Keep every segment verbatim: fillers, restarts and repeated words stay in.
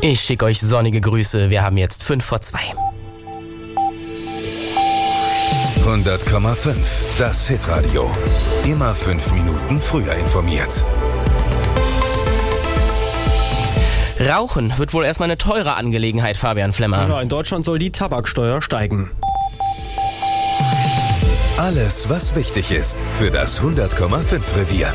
Ich schicke euch sonnige Grüße. Wir haben jetzt fünf vor zwei. hundert Komma fünf, das Hitradio. Immer fünf Minuten früher informiert. Rauchen wird wohl erstmal eine teure Angelegenheit, Fabian Flemmer. Ja, in Deutschland soll die Tabaksteuer steigen. Alles, was wichtig ist für das hundert Komma fünf Revier.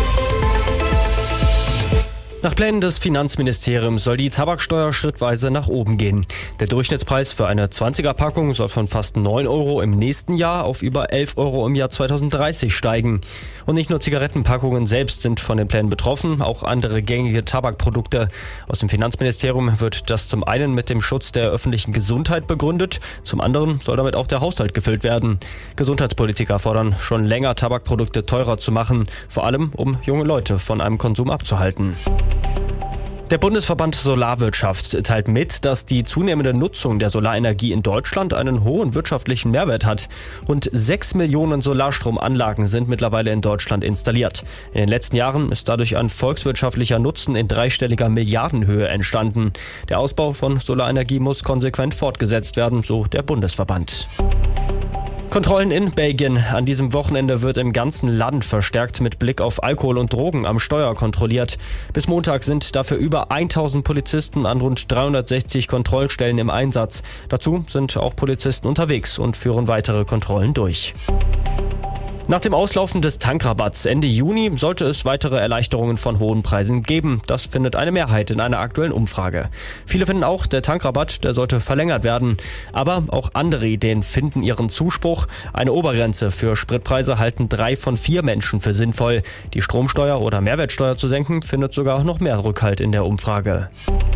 Nach Plänen des Finanzministeriums soll die Tabaksteuer schrittweise nach oben gehen. Der Durchschnittspreis für eine zwanziger-Packung soll von fast neun Euro im nächsten Jahr auf über elf Euro im Jahr zweitausenddreißig steigen. Und nicht nur Zigarettenpackungen selbst sind von den Plänen betroffen, auch andere gängige Tabakprodukte. Aus dem Finanzministerium wird das zum einen mit dem Schutz der öffentlichen Gesundheit begründet, zum anderen soll damit auch der Haushalt gefüllt werden. Gesundheitspolitiker fordern schon länger, Tabakprodukte teurer zu machen, vor allem um junge Leute von einem Konsum abzuhalten. Der Bundesverband Solarwirtschaft teilt mit, dass die zunehmende Nutzung der Solarenergie in Deutschland einen hohen wirtschaftlichen Mehrwert hat. Rund sechs Millionen Solarstromanlagen sind mittlerweile in Deutschland installiert. In den letzten Jahren ist dadurch ein volkswirtschaftlicher Nutzen in dreistelliger Milliardenhöhe entstanden. Der Ausbau von Solarenergie muss konsequent fortgesetzt werden, so der Bundesverband. Kontrollen in Belgien. An diesem Wochenende wird im ganzen Land verstärkt mit Blick auf Alkohol und Drogen am Steuer kontrolliert. Bis Montag sind dafür über tausend Polizisten an rund dreihundertsechzig Kontrollstellen im Einsatz. Dazu sind auch Polizisten unterwegs und führen weitere Kontrollen durch. Nach dem Auslaufen des Tankrabatts Ende Juni sollte es weitere Erleichterungen von hohen Preisen geben. Das findet eine Mehrheit in einer aktuellen Umfrage. Viele finden auch, der Tankrabatt, der sollte verlängert werden. Aber auch andere Ideen finden ihren Zuspruch. Eine Obergrenze für Spritpreise halten drei von vier Menschen für sinnvoll. Die Stromsteuer oder Mehrwertsteuer zu senken, findet sogar noch mehr Rückhalt in der Umfrage.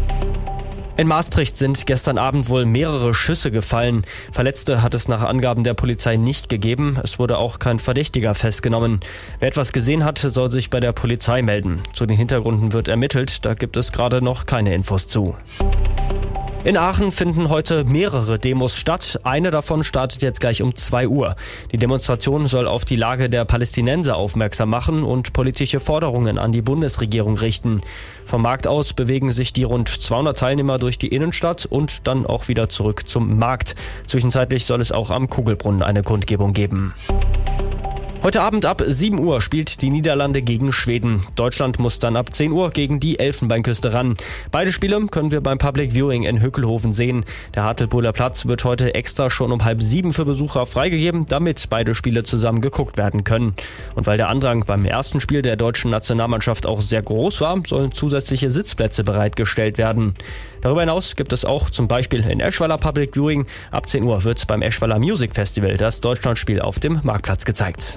In Maastricht sind gestern Abend wohl mehrere Schüsse gefallen. Verletzte hat es nach Angaben der Polizei nicht gegeben. Es wurde auch kein Verdächtiger festgenommen. Wer etwas gesehen hat, soll sich bei der Polizei melden. Zu den Hintergründen wird ermittelt. Da gibt es gerade noch keine Infos zu. In Aachen finden heute mehrere Demos statt. Eine davon startet jetzt gleich um zwei Uhr. Die Demonstration soll auf die Lage der Palästinenser aufmerksam machen und politische Forderungen an die Bundesregierung richten. Vom Markt aus bewegen sich die rund zweihundert Teilnehmer durch die Innenstadt und dann auch wieder zurück zum Markt. Zwischenzeitlich soll es auch am Kugelbrunnen eine Kundgebung geben. Heute Abend ab sieben Uhr spielt die Niederlande gegen Schweden. Deutschland muss dann ab zehn Uhr gegen die Elfenbeinküste ran. Beide Spiele können wir beim Public Viewing in Hückelhoven sehen. Der Hartlepoler Platz wird heute extra schon um halb sieben für Besucher freigegeben, damit beide Spiele zusammen geguckt werden können. Und weil der Andrang beim ersten Spiel der deutschen Nationalmannschaft auch sehr groß war, sollen zusätzliche Sitzplätze bereitgestellt werden. Darüber hinaus gibt es auch zum Beispiel in Eschweiler Public Viewing. Ab zehn Uhr wird beim Eschweiler Music Festival das Deutschlandspiel auf dem Marktplatz gezeigt.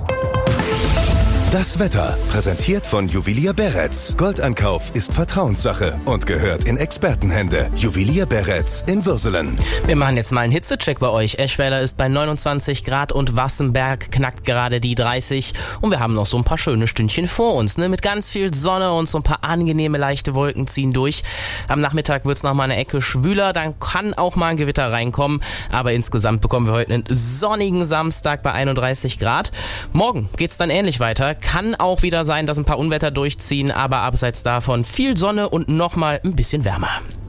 Das Wetter, präsentiert von Juwelier Beretz. Goldankauf ist Vertrauenssache und gehört in Expertenhände. Juwelier Beretz in Würselen. Wir machen jetzt mal einen Hitzecheck bei euch. Eschweiler ist bei neunundzwanzig Grad und Wassenberg knackt gerade die dreißig. Und wir haben noch so ein paar schöne Stündchen vor uns, ne? Mit ganz viel Sonne und so ein paar angenehme leichte Wolken ziehen durch. Am Nachmittag wird's noch mal eine Ecke schwüler, dann kann auch mal ein Gewitter reinkommen. Aber insgesamt bekommen wir heute einen sonnigen Samstag bei einunddreißig Grad. Morgen geht's dann ähnlich weiter. Kann auch wieder sein, dass ein paar Unwetter durchziehen, aber abseits davon viel Sonne und nochmal ein bisschen wärmer.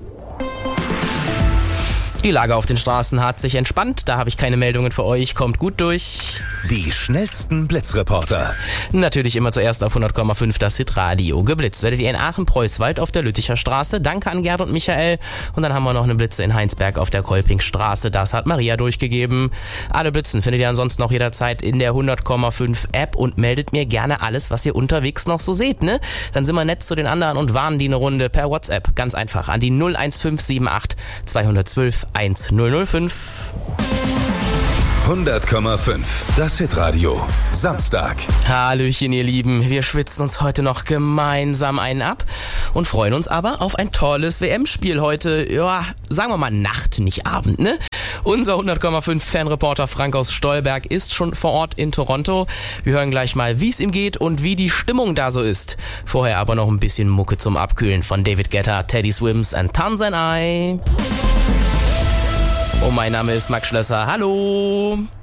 Die Lage auf den Straßen hat sich entspannt, da habe ich keine Meldungen für euch, kommt gut durch. Die schnellsten Blitzreporter. Natürlich immer zuerst auf hundert Komma fünf das Hitradio. Geblitzt werdet ihr in Aachen-Preußwald auf der Lütticher Straße. Danke an Gerd und Michael. Und dann haben wir noch eine Blitze in Heinsberg auf der Kolpingstraße. Das hat Maria durchgegeben. Alle Blitzen findet ihr ansonsten noch jederzeit in der hundert Komma fünf App und meldet mir gerne alles, was ihr unterwegs noch so seht, ne? Dann sind wir nett zu den anderen und warnen die eine Runde per WhatsApp. Ganz einfach an die null eins fünf sieben acht zwei eins zwei eins null null fünf. hundert Komma fünf, das Hitradio. Samstag. Hallöchen, ihr Lieben. Wir schwitzen uns heute noch gemeinsam einen ab und freuen uns aber auf ein tolles W M-Spiel heute. Ja, sagen wir mal Nacht, nicht Abend, ne? Unser hundert Komma fünf Fanreporter Frank aus Stolberg ist schon vor Ort in Toronto. Wir hören gleich mal, wie es ihm geht und wie die Stimmung da so ist. Vorher aber noch ein bisschen Mucke zum Abkühlen von David Guetta, Teddy Swims and Tanzanite. Oh, mein Name ist Max Schlösser. Hallo!